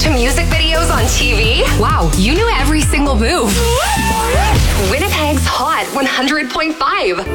to music videos on TV? Wow, you knew every single move. Winnipeg's Hot 100.5.